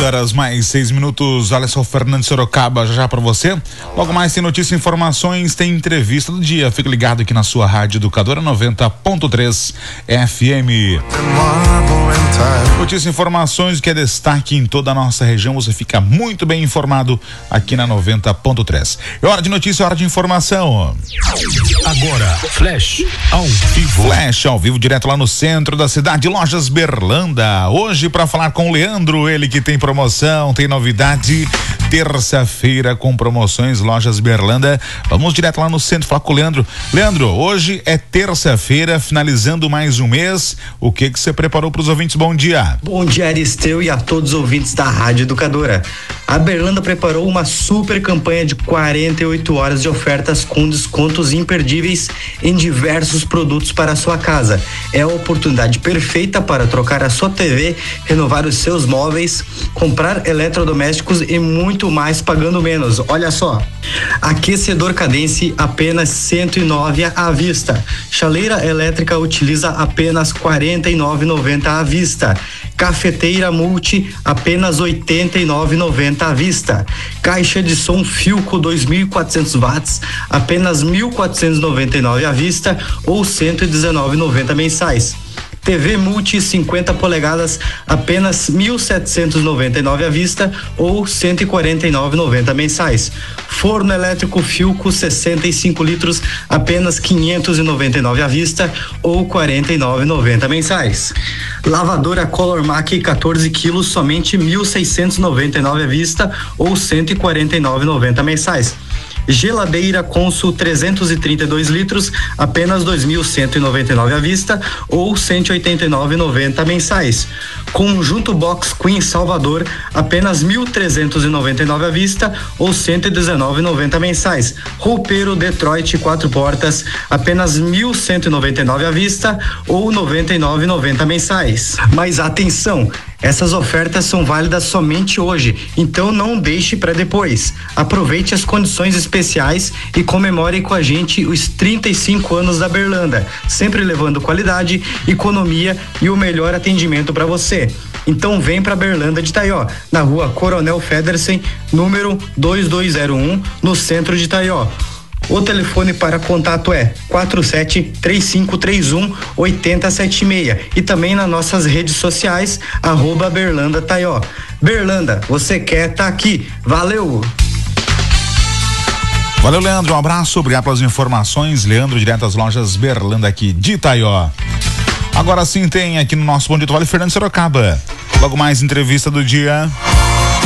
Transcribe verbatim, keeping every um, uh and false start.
nove horas mais seis minutos. Olha só, o Fernando Sorocaba já já pra você. Logo mais tem notícias e informações, tem entrevista do dia. Fique ligado aqui na sua Rádio Educadora noventa ponto três F M. Notícias e informações que é destaque em toda a nossa região. Você fica muito bem informado aqui na noventa ponto três. É hora de notícia, é hora de informação. Agora, Flash ao vivo. Flash ao vivo, direto lá no centro da cidade, Lojas Berlanda. Hoje para falar com o Leandro, ele que tem promoção, tem novidade. Terça-feira com promoções Lojas Berlanda. Vamos direto lá no centro falar com o Leandro. Leandro, hoje é terça-feira, finalizando mais um mês. O que que você preparou para os ouvintes? Bom dia. Bom dia, Aristeu, e a todos os ouvintes da Rádio Educadora. A Berlanda preparou uma super campanha de quarenta e oito horas de ofertas com descontos imperdíveis em diversos produtos para a sua casa. É a oportunidade perfeita para trocar a sua T V, renovar os seus móveis, comprar eletrodomésticos e muito mais pagando menos. Olha só, aquecedor Cadence apenas cento e nove à vista. Chaleira elétrica utiliza apenas quarenta e nove reais e noventa centavos à vista. Cafeteira Multi apenas oitenta e nove reais e noventa centavos à vista. Caixa de som Philco dois mil e quatrocentos watts apenas mil quatrocentos e noventa e nove reais à vista ou cento e dezenove reais e noventa centavos mensais. T V Multi cinquenta polegadas apenas mil setecentos e noventa e nove reais à vista ou cento e quarenta e nove reais e noventa centavos mensais. Forno elétrico Philco sessenta e cinco litros apenas quinhentos e noventa e nove reais à vista ou quarenta e nove reais e noventa centavos mensais. Lavadora Color Mac quatorze quilos somente mil seiscentos e noventa e nove reais à vista ou cento e quarenta e nove reais e noventa centavos mensais. Geladeira Consul trezentos e trinta e dois litros apenas dois mil cento e noventa e nove à vista ou cento e oitenta e nove reais e noventa centavos mensais. Conjunto Box Queen Salvador apenas mil trezentos e noventa e nove à vista ou cento e dezenove reais e noventa centavos mensais. Roupeiro Detroit quatro portas apenas mil cento e noventa e nove à vista ou noventa e nove reais e noventa centavos mensais. Mas atenção, essas ofertas são válidas somente hoje, então não deixe para depois. Aproveite as condições especiais e comemore com a gente os trinta e cinco anos da Berlanda, sempre levando qualidade, economia e o melhor atendimento para você. Então vem para Berlanda de Itaió, na rua Coronel Federsen, número dois dois zero um, no centro de Itaió. O telefone para contato é quatro sete três cinco três um oito zero sete seis e também nas nossas redes sociais, arroba Berlanda Taió. Berlanda, você quer tá aqui. Valeu! Valeu, Leandro, um abraço, obrigado pelas informações. Leandro, direto das Lojas Berlanda aqui de Itaió. Agora sim tem aqui no nosso Bom Dia do Vale, Fernando Sorocaba. Logo mais entrevista do dia.